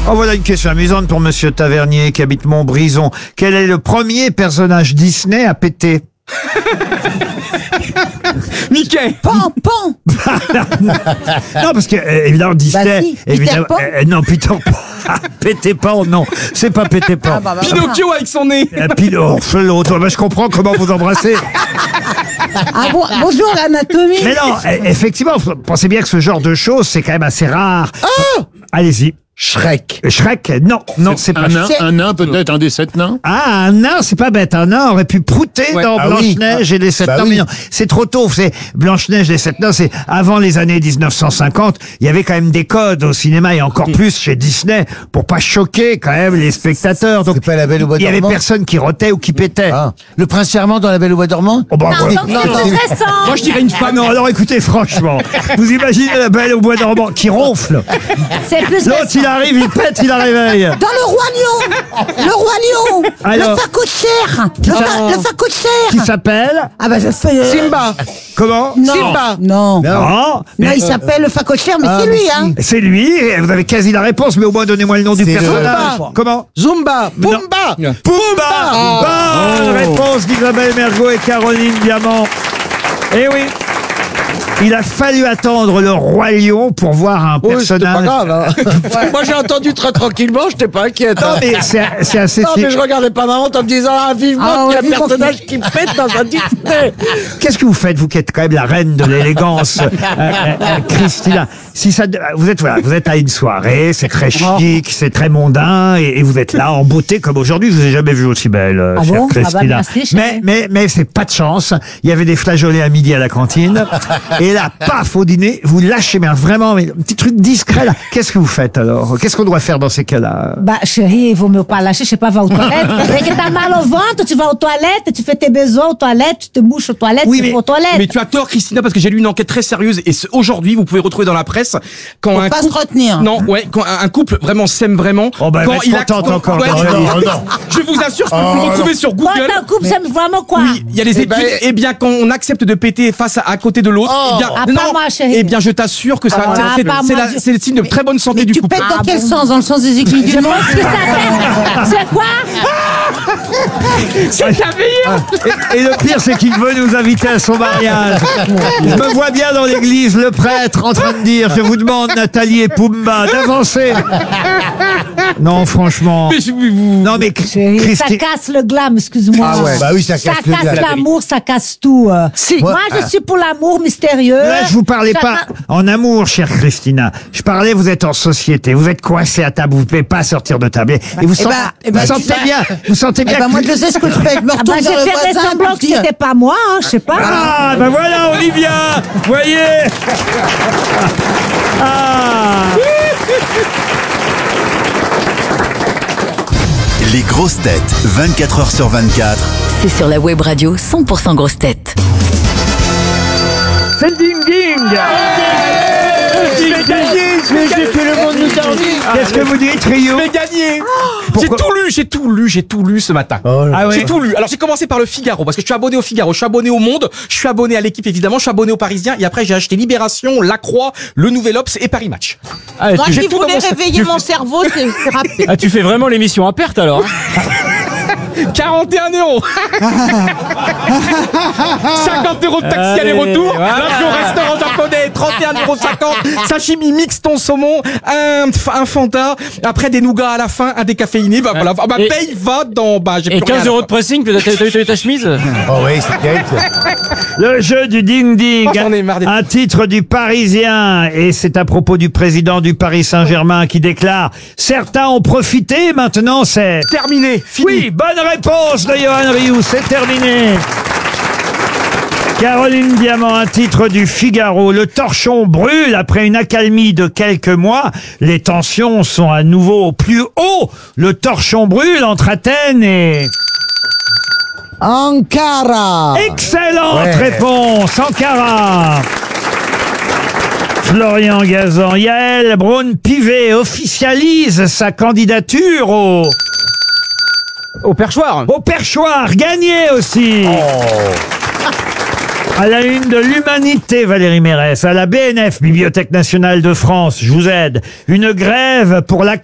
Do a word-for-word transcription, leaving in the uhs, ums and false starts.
Oh, voilà une question amusante pour Monsieur Tavernier qui habite Montbrison. Quel est le premier personnage Disney à péter? Mickey. Pan, pan. Non, parce que euh, évidemment Disney, Bah si, Peter évidemment, Pan. euh, non Peter Pan, péter Pan, non, c'est pas péter Pan. Ah, bah, bah, Pinocchio avec son nez. Euh, Pino, l'autre, bah, je comprends comment vous embrassez. Ah bon, bonjour l'anatomie. Mais non, euh, effectivement, vous pensez bien que ce genre de choses, c'est quand même assez rare. Allez-y. Shrek. Shrek, non, non, c'est pas Un nain, C'est- un nain peut-être, un des sept nains. Ah, un nain, c'est pas bête. Un nain aurait pu prouter Ouais. dans Ah oui. Blanche-Neige et les Sept Bah Nains. oui. Mais non, c'est trop tôt. C'est Blanche-Neige et les Sept Nains, c'est avant les années dix-neuf cent cinquante. Il y avait quand même des codes au cinéma et encore plus chez Disney pour pas choquer quand même les spectateurs. Donc, C'est pas La Belle au Bois il y avait dormant personne qui rotait ou qui pétait. Ah. Le prince charmant dans La Belle au Bois dormant. Oh, bah, voilà. Donc c'est plus récent. Moi, je dirais une Ah femme. non, alors écoutez, franchement, vous imaginez La Belle au Bois dormant qui ronfle. C'est plus L'autre, récent. il arrive, il pète, il la réveille. Dans le roi lion. Le roi lion. Alors. Le facochère. Le, fa le Qui facochère. s'appelle Ah bah je fais... euh, Simba. Comment? Non. Simba. Non. Non. Non, Non, mais il s'appelle le facochère, mais Ah, c'est lui, mais hein. c'est lui, et vous avez quasi la réponse, mais au moins donnez-moi le nom du C'est le- personnage. Zumba. Comment? Zumba. Pumba. Pumba. Bonne réponse d'Isabelle Mergo et Caroline Diamant. Eh oui. Il a fallu attendre le Roi Lion pour voir un Oui, c'était personnage. pas grave. Hein. Moi, j'ai entendu très tranquillement, j'étais pas inquiète. Non, hein. mais c'est c'est assez. Non, mais je regardais pas ma montre en me disant, ah, vivement Ah, qu'il y a ouais, un personnage qui pète dans un Disney. Qu'est-ce que vous faites, vous qui êtes quand même la reine de l'élégance, euh, euh, euh, Christina? Si ça, vous êtes voilà, vous êtes à une soirée, c'est très chic, c'est très mondain, et, et vous êtes là en beauté comme aujourd'hui. Je vous ai jamais vu aussi belle, euh, Ah chère bon? Ah bah, Christina. merci, chérie. mais mais mais c'est pas de chance. Il y avait des flageolets à midi à la cantine, et là, paf, au dîner, vous lâchez, mais vraiment, mais un petit truc discret là. Qu'est-ce que vous faites alors? Qu'est-ce qu'on doit faire dans ces cas-là? Bah, chérie, il vaut mieux pas lâcher, je sais pas, va aux toilettes. Dès que t'as mal au ventre, tu vas aux toilettes, tu fais tes besoins aux toilettes, tu te mouches aux toilettes, Oui, tu mais- vas aux toilettes. Mais tu as tort, Christina, parce que j'ai lu une enquête très sérieuse et ce- aujourd'hui, vous pouvez retrouver dans la presse quand Faut un pas couple, se retenir. non, ouais, quand un un couple vraiment s'aime vraiment. Oh, bah, elle quand va être il a- contente quand- encore, ouais, Caroline. je- je vous assure, je peux vous le retrouver sur Quand Google. un couple, c'est vraiment quoi? Oui, il y a les Eh études. ben, Eh bien, quand on accepte de péter face à, à côté de l'autre, Oh. eh bien, Ah, pas moi, chérie. eh bien, je t'assure que ça, Ah, c'est, pas c'est moi, la- je- c'est le signe de très bonne santé Mais du tu couple. pètes dans Ah, quel bon. sens? Dans le sens des aiguilles du monde? Qu'est-ce que ça fait? C'est quoi? C'est bienveillant. Et, et le pire, c'est qu'il veut nous inviter à son mariage. Je me vois bien dans l'église, le prêtre en train de dire, je vous demande, Nathalie et Pumba, d'avancer. Non, franchement. Mais je- vous- Non, mais Chérie, ça Christine. casse le glam, excuse-moi. Ah ouais. Bah oui, ça casse le glam. l'amour, ça casse tout. euh. Si. Moi, je suis pour l'amour mystérieux. Là, je vous parlais pas Chacun- en amour, chère Christina. Je parlais, vous êtes en société, vous êtes coincé à table, vous pouvez pas sortir de table. Et vous, eh sentez, ben, eh vous ben, sentez tu- bien, vous sentez Eh bien ben, que- moi, je sais ce que je fais. Je me Ah bah, retourne j'ai vers le fait des voisin semblants pour que dire, c'était pas moi, hein, je sais pas. Ah, ben voilà, on y vient. Voyez. Ah. Les grosses têtes, vingt-quatre heures sur vingt-quatre. C'est sur la web radio cent pour cent grosses têtes. C'est le ding ding. Qu'est-ce que vous dites, Rio? Je vais gagner. J'ai Pourquoi- tout lu, j'ai tout lu, j'ai tout lu ce matin. Ah ouais. J'ai tout lu. Alors j'ai commencé par le Figaro parce que je suis abonné au Figaro, je suis abonné au Monde, je suis abonné à l'équipe évidemment, je suis abonné au Parisien et après j'ai acheté Libération, La Croix, Le Nouvel Obs et Paris Match. Ah, Moi tu, j'ai qui tout voulais dans mon- réveiller je- mon cerveau, c'est c'est rapide. ah, tu fais vraiment l'émission à perte alors. quarante et un euros. cinquante euros de taxi Allez, aller-retour. voilà. Lunch au restaurant japonais, trente et un euros cinquante. Sashimi mix ton saumon, un, un Fanta, après des nougats à la fin, un décaféiné. Bah voilà, ma Et- paye va dans bas. J'ai Et plus rien quinze à euros la de pressing, t'as t'as- t'as eu ta chemise. Oh oui, c'est terrible. ça. Le jeu du ding ding. Oh, j'en ai marre des- Un titre du Parisien. Et c'est à propos du président du Paris Saint-Germain qui déclare: certains ont profité, maintenant c'est... fin. Terminé, fini. Oui, bonne réponse de Johan Rioux, c'est terminé. Caroline Diamant, un titre du Figaro. Le torchon brûle après une accalmie de quelques mois. Les tensions sont à nouveau au plus haut. Le torchon brûle entre Athènes et... Ankara. Excellente Ouais. réponse, Ankara. Florian Gazan, Yael Braun-Pivet officialise sa candidature au... Au perchoir. Au perchoir, gagné aussi. À la une de l'Humanité, Valérie Mérès. À la B N F, Bibliothèque nationale de France, je vous aide. Une grève pour la